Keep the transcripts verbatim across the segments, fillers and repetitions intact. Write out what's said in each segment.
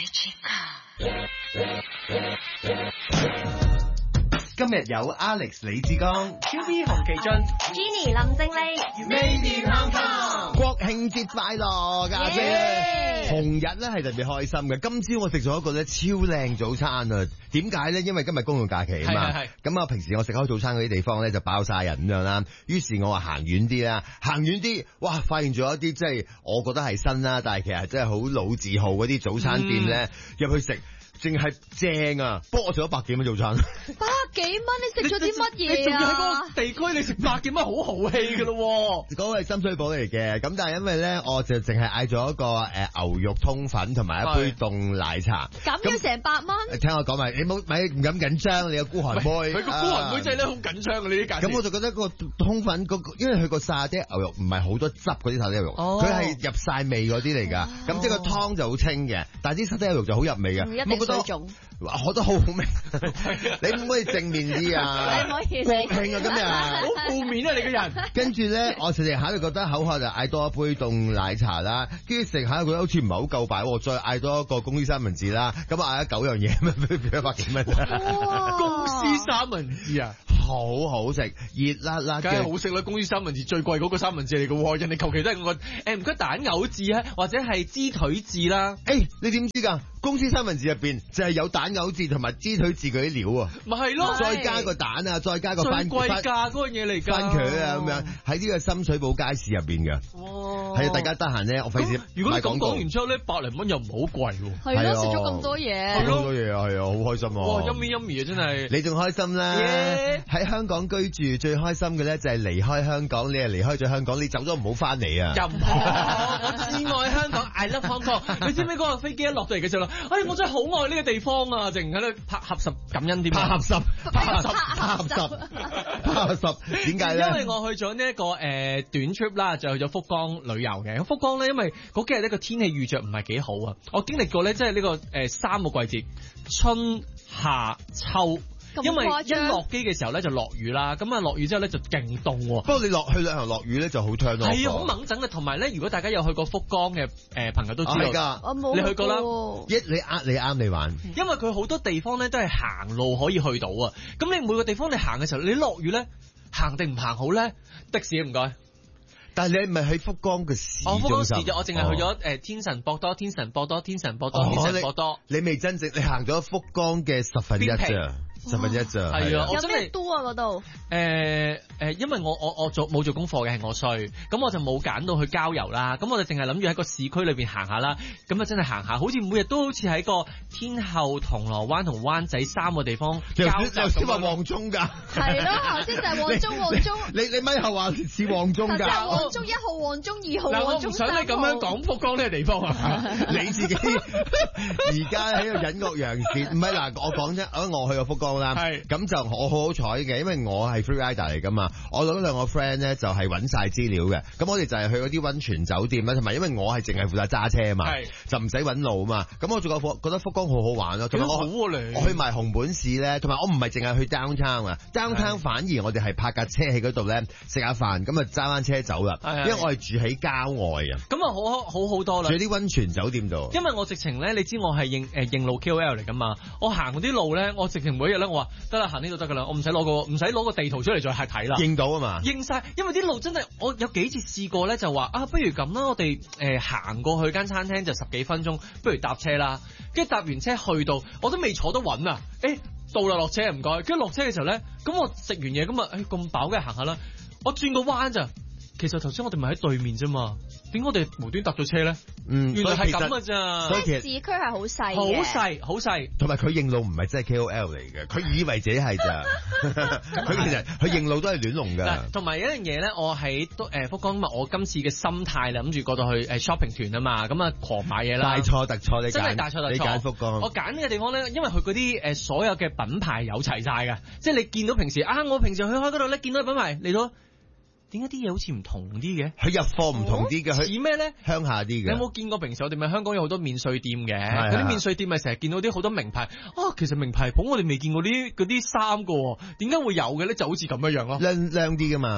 今日有 Alex 李志剛、 Q B 洪其俊、 Jenny 林正麗、 Made in Hong Kong。國慶節快樂，家姐！ Yeah 紅日咧係特別開心嘅。今朝我食咗一個咧超靚早餐啊！點解咧？因為今日公眾假期啊嘛。 係係咁啊，平時我食開早餐嗰啲地方咧就爆晒人咁樣啦。於是我話行遠啲啦，行遠啲，哇！發現咗一啲即係我覺得係新啦，但係其實真係好老字號嗰啲早餐店咧，入、嗯、去食。淨係正啊！不過我食咗百幾蚊早餐， 百幾蚊你食咗啲乜嘢啊？ 你仲要喺嗰個地區你食百幾蚊好豪氣噶咯？ 嗰個係深水埗嚟嘅，咁但係因為咧，我就淨係嗌咗一個誒、呃、牛肉通粉同埋一杯凍奶茶， 咁要成百蚊？ 聽我講埋，你冇咪唔咁緊張，你個孤寒妹， 佢個孤寒妹仔咧好緊張嘅呢啲價錢。 咁我就覺得個通粉嗰個，因為佢個沙爹牛肉唔係好多汁嗰啲沙爹牛肉，佢係、哦、入晒味嗰啲嚟㗎。咁、哦、即係個湯就好清嘅，但係啲沙爹牛肉就好入味嘅。 一定水腫。 我覺得好好味，你唔可以正面啲啊！ 你唔可以國慶啊，今日好負面啊！你個人。 跟住咧，我食食下就覺得口渴，就嗌多一杯凍奶茶啦。跟住食下佢好似唔係好夠擺，再嗌多一個公司三文治啦。咁嗌咗九樣嘢，一百幾蚊。 公司三文治啊！ 好好食，熱辣辣嘅， 梗係好食啦！公司三文治最貴嗰個三文治嚟嘅喎，人哋求其都係嗰個誒唔該蛋牛治啊，或者係豬腿治啦。 誒、欸，你點知㗎？公司三文治入邊就係有蛋牛治同埋豬腿治嗰啲料啊！ 咪係咯， 再加個蛋啊，再加個番最貴價嗰樣嘢嚟㗎， 番茄啊咁樣喺呢個深水埗街市入邊嘅。哦，係啊，大家得閒咧，我費事。 如果你咁講完之後咧，百零蚊又唔係好貴喎。 係咯，食咗咁多嘢。 食咗咁多嘢啊，係啊，好開心啊！ 哇，yummy yummy 啊，真係。 你仲開心啦？喺、yeah. 香港居住最開心嘅咧就係離開香港，你係離開咗香港，你走咗唔好翻嚟啊！ 任何我至愛香港，I love Hong Kong。你知唔知嗰個飛機一落到嚟嘅時候啦？哎，我真係好愛呢個地方啊！淨喺度拍合十感恩添， 拍合十，拍合十，拍合十，拍合十。點解咧？ 因為我去咗呢一個誒、呃、短 trip 啦，就去咗福岡旅遊嘅。咁福岡咧，因為嗰幾日呢個天氣預着唔係幾好啊。我經歷過咧，即係呢個誒、呃、三個季節，春夏秋。因為一落機嘅時候咧就落雨啦，咁啊落雨之後咧就勁凍。不過你落去旅行落雨咧就好㗱咯。 係啊，好猛整嘅。同埋咧，如果大家有去過福岡嘅誒朋友都知道， 啊、 我冇你去過啦。 一你呃你啱你玩， 因為佢好多地方咧都係行路可以去到啊。咁你每個地方你行嘅時候，你落雨咧行定唔行好咧？的士唔該。 但係你唔係去福岡嘅市中心。 我福岡市我淨係去咗誒天神博多、天神博多、天神博多、天神博多。 你未真正你行咗福岡嘅十分一啫。十分一咋， 係啊！ 有咩多啊嗰度？ 誒誒，因為我我我做冇做功課嘅係我衰，咁我就冇揀到去郊遊啦。咁我就淨係諗住喺個市區裏邊行下啦。咁啊真係行下，好似每日都好似喺個天后、銅鑼灣同灣仔三個地方郊遊咁。頭先話旺中㗎， 係咯，頭先就係旺中旺中。 你你咪後話似旺中㗎？就係旺中一號、旺中二號、旺中三號。 嗱，我唔想你咁樣講福岡呢個地方啊！ 你自己而家喺度隱惡揚善，唔係嗱，我講啫，我去過福岡。係咁就我好好彩嘅，因為我係 free rider 嚟噶嘛，我嗰兩個 friend 咧就係揾晒資料嘅，咁我哋就係去嗰啲溫泉酒店啦，同埋因為我係淨係負責揸車啊嘛，就唔使揾路啊嘛，咁我仲有覺得福岡好好玩咯，同埋我好啊我去埋熊本市咧，同埋我唔係淨係去 downtown 啊 ，downtown 反而我哋係泊架車喺嗰度咧食下飯，咁啊揸翻車走啦，因為我係住喺郊外啊， 咁啊好好好多啦， 住喺啲溫泉酒店度， 因為我直情咧，你知我係認誒認路 K O L 嚟噶嘛，我行嗰啲路咧，我直情每一日咧，我話得啦，行呢度得噶啦，我唔使攞個唔使攞個地圖出嚟再係睇啦， 認到啊嘛， 認晒，因為啲路真係我有幾次試過咧，就話啊，不如咁啦，我哋誒行過去間餐廳就十幾分鐘，不如搭車啦，跟住搭完車去到，我都未坐得穩啊，誒、欸、到啦落車唔該，跟住落車嘅時候咧，咁我食完嘢咁啊，誒咁飽嘅行下啦，我轉個彎咋，其實頭先我哋咪喺對面啫嘛。點解我哋無端搭咗車咧？嗯，原來係咁噶咋。 所以其實市區係好細嘅， 好細好細。 同埋佢認路唔係真係 K O L 嚟嘅，佢以為自己係咋。佢其實佢認路都係亂龍㗎。 同埋一樣嘢咧，我喺都誒福岡，因為我今次嘅心態諗住過到去誒 shopping 團啊嘛，咁啊狂買嘢啦。大錯特錯，你真係大錯特錯。你揀福岡，我揀呢個地方咧，因為佢嗰啲誒所有嘅品牌有齊晒㗎，即係你見到平時啊，我平時去開嗰度咧，見到品牌嚟到。點解啲嘢好似唔同啲嘅？ 佢入貨唔同啲嘅，佢似咩咧？ 鄉下啲嘅。 你有冇見過平時我哋咪香港有好多免稅店嘅？嗰啲免稅店咪成日見到啲好多名牌啊！其實名牌鋪我哋未見過啲嗰啲衫㗎喎，點解會有嘅咧？就好似咁樣樣咯， 靚靚啲㗎嘛。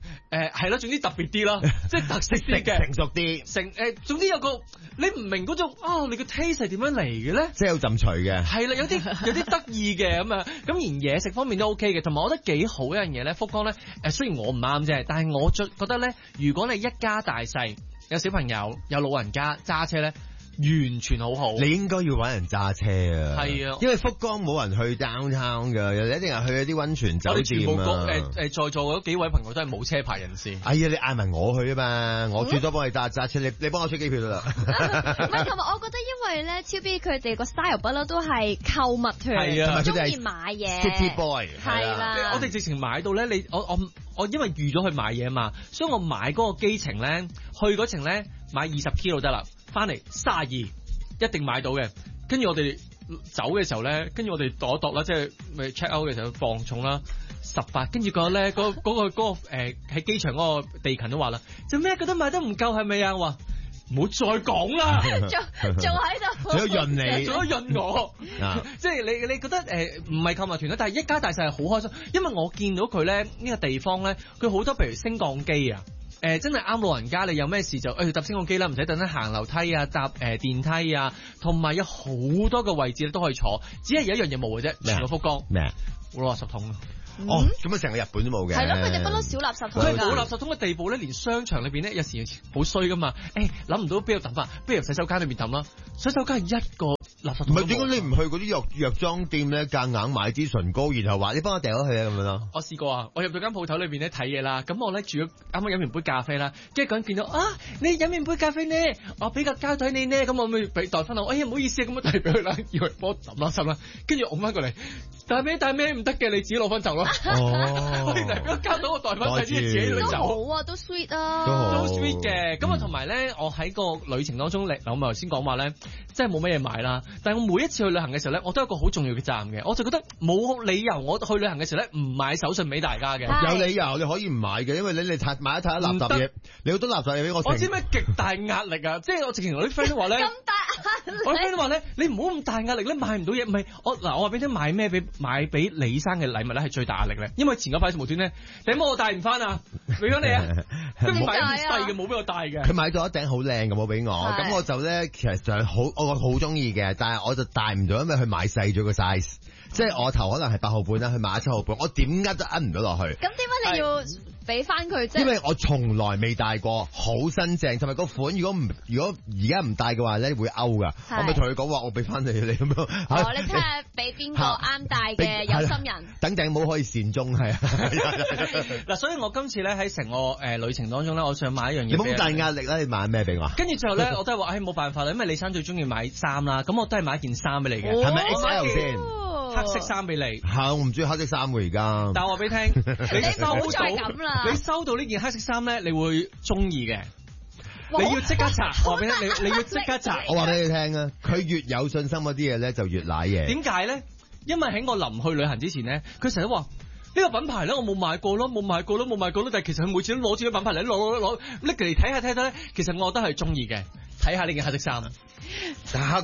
誒係咯，總之特別啲啦，即係特色啲嘅， 成熟啲， 成誒總之有個你唔明嗰種啊，你個 taste 係點樣嚟嘅咧？ 即係有浸除嘅。 係啦，有啲有啲得意嘅咁啊，咁而嘢食方面都 OK 嘅，同埋我覺得幾好一樣嘢咧，福岡咧誒雖然我唔啱啫，但係我最覺得咧，如果你一家大細有小朋友有老人家揸車咧。完全好好， 你應該要揾人揸車啊！ 係啊，因為福岡冇人去 downtown 㗎，又一定係去一啲溫泉酒店啊！ 全部誒誒在座嗰幾位朋友都係冇車牌人士。 哎呀，你嗌埋我去啊嘛，我最多幫你揸揸車，你你幫我出機票得啦。 唔係，同埋我覺得因為咧，超 B 佢哋個 style 不嬲都係購物團， 係啊， 中意買嘢。 City boy 係啦， 我哋直情買到咧，你我我我因為預咗去買嘢嘛，所以我買嗰個機程咧，去嗰程咧買二十 kilo 得啦，翻嚟卅二。一定買到嘅，跟住我哋走嘅時候咧，跟住我哋度一度啦，即係咪 check out 嘅時候放重啦，十八，跟住個咧嗰嗰個嗰、嗰個誒喺、呃、機場嗰個地勤都話啦，做咩覺得買得唔夠係咪啊？話唔好再講啦， 仲仲喺度， 仲要潤你， 仲要潤我，即係你你覺得誒唔係購物團啦，但係一家大細係好開心，因為我見到佢咧呢、呢個地方咧，佢好多譬如升降機啊。誒、呃、真係啱老人家，你有咩事就誒搭升降機啦，唔使等陣行樓梯啊，搭誒、呃、電梯啊，同埋有好多個位置咧都可以坐，只係有一樣嘢冇嘅啫，全個福岡咩啊？ 冇垃圾桶啊！ 哦，咁啊成個日本都冇嘅。 係咯，佢哋不嬲小垃圾桶。 佢冇垃圾桶嘅地步咧，連商場裏邊咧有時好衰噶嘛。誒諗唔到邊度抌啊，不如入洗手間裏邊抌啦。洗手間係一個垃圾桶。唔係點解你唔去嗰啲藥藥妝店咧，夾硬買支唇膏，然後話你幫我掉咗佢啊咁樣咯？我試過啊，我入到間鋪頭裏邊咧睇嘢啦，咁我咧住咗啱啱飲完杯咖啡啦，跟住嗰陣見到啊，你飲完杯咖啡咧，我俾個膠袋你咧，咁我咪俾袋翻我。哎呀唔好意思啊，咁我遞俾佢啦，以為幫我抌垃圾啦，跟住㧬翻過嚟，帶咩帶咩唔得嘅，你自己攞翻走咯。哦，我哋嚟咗交到個代品，自己自己走。都好啊，都 sweet 啊，都 sweet 嘅。咁啊，同埋咧，我喺個旅程當中，嚟我咪頭先講話咧，真係冇乜嘢買啦。但係我每一次去旅行嘅時候咧，我都有一個好重要嘅責任嘅，我就覺得冇理由我去旅行嘅時候咧，唔買手信俾大家嘅。有理由你可以唔買嘅，因為你你太買一太多垃圾嘢，你好多垃圾嘢俾我。我知咩極大壓力啊！即係我直情同啲 friend 都話咧，咁大壓力，我啲 friend 都話咧，你唔好咁大壓力咧，買唔到嘢。唔係我嗱，我話俾你聽，買咩俾買俾李生嘅禮物咧係最大壓力咧，因為前嗰排無端咧，頂帽我帶唔翻啊，俾咗你啊，佢買咁細嘅冇俾我帶嘅，佢買咗一頂好靚嘅冇俾我，咁我就咧其實就係好我好中意嘅，但係我就帶唔到，因為佢買細咗個 size，即係我頭可能係八號半啦，佢買七號半，我點解都摁唔到落去。咁點解你要俾翻佢啫？因為我從來未戴過，好新淨，同埋個款如果唔如果而家唔戴嘅話咧會勾噶，我咪同佢講話我俾翻你，你咁樣。哦，你睇下俾邊個啱戴嘅有心人。等頂帽可以善終係啊。嗱，所以我今次咧喺成個誒旅程當中咧，我想買一樣嘢。你冇咁大壓力啦，你買咩俾我？跟住之後咧，我都係話，唉冇辦法啦，因為李生最中意買衫啦，咁我都係買一件衫俾你嘅，係咪 X L 先？黑色衫俾你。係，我唔中意黑色衫喎而家。但係我話俾你聽，你收到，你收到呢件黑色衫咧，你會中意嘅。你要即刻查，我話俾你聽，你你要即刻查。我話俾你聽啊，佢越有信心嗰啲嘢咧，就越賴嘢。點解咧？因為喺我臨去旅行之前咧，佢成日都話呢個品牌咧，我冇買過咯，冇買過咯，冇買過咯。但係其實佢每次都攞住個品牌嚟攞攞攞拎嚟睇下睇下咧，其實我覺得係中意嘅。睇下呢件黑色衫。黑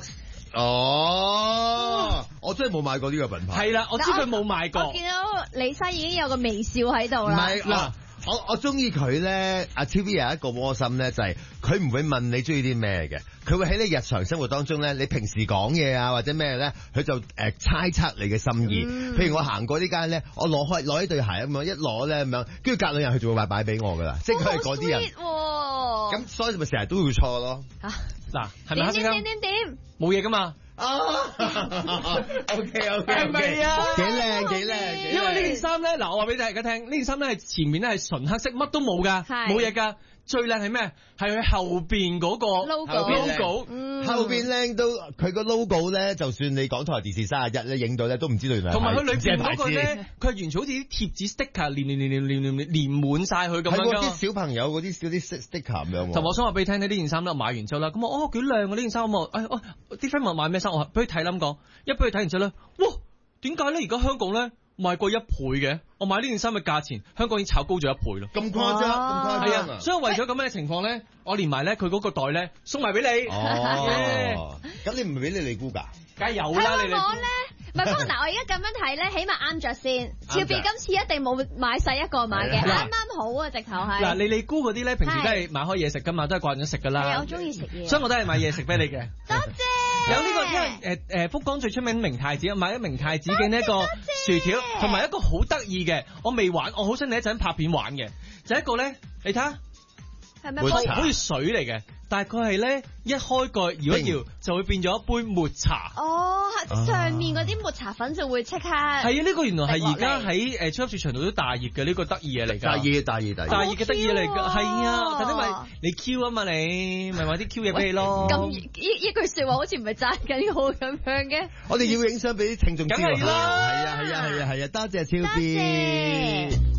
哦，我真係冇買過呢個品牌。係啦，我知佢冇買過。我見到李生已經有個微笑喺度啦。唔係嗱。我我中意佢咧，阿 T V 有一個窩心咧，就係佢唔會問你中意啲咩嘅，佢會喺你日常生活當中咧，你平時講嘢啊或者咩咧，佢就誒、呃、猜測你嘅心意。嗯、譬如我行過呢間咧，我攞開攞呢對鞋咁樣，一攞咧咁樣，跟住隔兩日佢就會買擺俾我噶啦，即係佢係嗰啲人。咁、哦、所以咪成日都會錯咯。嗱，係咪黑色衫？點點點點冇嘢噶嘛。啊，OK OK，係咪啊？幾靚幾靚，因為呢件衫咧，嗱，我話俾大家聽，呢件衫咧係前面咧係純黑色，乜都冇噶，冇嘢噶。最靚係咩？係佢後邊嗰個 logo，logo，後邊靚到佢個 logo 咧，就算你港台電視三十一咧影到咧，都唔知道原來係。同埋佢裏邊嗰個咧，佢係完全好似啲貼紙 sticker 連連連連連連連連滿晒佢咁樣。係嗰啲小朋友嗰啲嗰啲 sticker 咁樣。同我想話俾你聽呢，呢件衫咧買完之後啦，咁我哦幾靚啊呢件衫啊，哎哦啲 friend 問買咩衫，我話俾佢睇啦咁講，一俾佢睇完之後咧，哇點解咧而家香港咧賣過一倍嘅？我買呢件衫嘅價錢，香港已經炒高咗一倍咯。咁誇張，咁誇張。係啊，所以為咗咁嘅情況咧，我連埋咧佢嗰個袋咧送埋俾你。哦，咁你唔係俾你尼姑㗎？梗係有啦，你哋。我咧， 唔係，不過嗱，我而家咁樣睇咧，起碼啱着先。超 B 今次一定冇買細一個買嘅，啱啱好啊，直頭係。 嗱，你你估嗰啲咧，平時都係買開嘢食噶嘛，都係慣咗食噶啦。 我中意食嘢， 所以我都係買嘢食俾你嘅。 多謝。 有呢個因為誒誒福岡最出名明太子，買咗明太子嘅呢一個薯條，同埋一個好得意嘅，我未玩，我好想你一陣拍片玩嘅，就一個咧，你睇下。 係咪好似水嚟嘅，但係佢係咧一開蓋搖一搖就會變咗一杯抹茶。 哦，上面嗰啲抹茶粉就會即刻。係啊，呢、呢個原來係而家喺誒超級市場度都大熱嘅呢、呢個得意嘢嚟㗎。 大熱大熱大熱。 大熱嘅得意嘢嚟㗎，係啊，等啲咪你 Q 啊嘛你，咪買啲 Q 嘢俾你咯。 咁呢呢句説話好似唔係讚緊我咁樣嘅。 我哋要影相俾啲聽眾知。 梗係啦。 係啊係啊係啊係啊，多謝超 B。